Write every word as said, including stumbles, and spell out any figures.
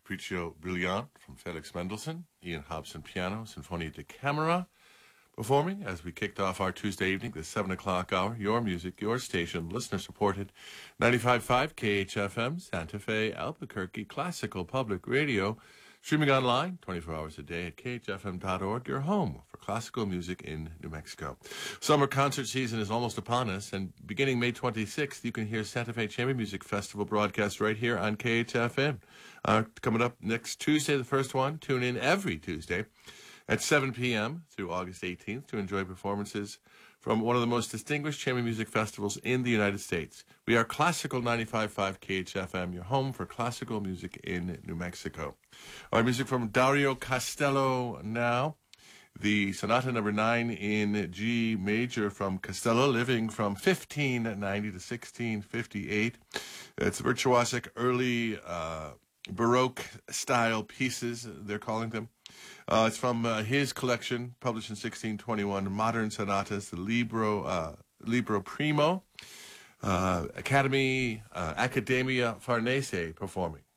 Capriccio Brilliant from Felix Mendelssohn, Ian Hobson piano, Sinfonia da Camera, performing as we kicked off our Tuesday evening, the seven o'clock hour. Your music, your station, listener-supported, ninety-five point five K H F M, Santa Fe, Albuquerque, classical public radio, streaming online twenty-four hours a day at K H F M dot org, your home for classical music in New Mexico. Summer concert season is almost upon us, and beginning May twenty-sixth, you can hear Santa Fe Chamber Music Festival broadcast right here on K H F M. Uh, coming up next Tuesday, the first one. Tune in every Tuesday at seven p.m. through August eighteenth to enjoy performances from one of the most distinguished chamber music festivals in the United States. We are Classical ninety-five point five K H F M, your home for classical music in New Mexico. Our music from Dario Castello now. The Sonata Number nine in G Major from Castello, living from fifteen ninety to sixteen fifty-eight. It's virtuosic, early uh, Baroque-style pieces, they're calling them. Uh, it's from uh, his collection, published in sixteen twenty-one, Modern Sonatas, the Libro, uh, Libro Primo, uh, Academy, uh, Accademia Farnese performing.